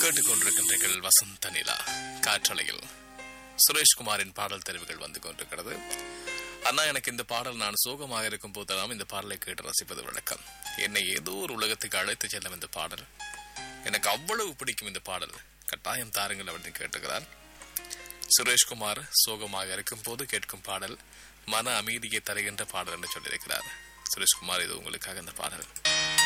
கேட்டுக்கொண்டிருக்கின்றீர்கள் வசந்த நிலா காற்றலையில் சுரேஷ்குமாரின் பாடல் தெரிவுகள் வந்து கொண்டிருக்கிறது. அண்ணா, எனக்கு இந்த பாடல் நான் சோகமாக இருக்கும் போதெல்லாம் இந்த பாடலை கேட்டு ரசிப்பது வழக்கம். என்னை ஏதோ ஒரு உலகத்துக்கு அழைத்து செல்லும் இந்த பாடல். எனக்கு அவ்வளவு பிடிக்கும் இந்த பாடல். கட்டாயம் தாருங்கள் அப்படின்னு கேட்டுக்கிறார் சுரேஷ்குமார். சோகமாக இருக்கும் போது கேட்கும் பாடல் மன அமைதியை தருகின்ற பாடல் என்று சொல்லியிருக்கிறார் சுரேஷ்குமார். இது உங்களுக்காக இந்த பாடல்.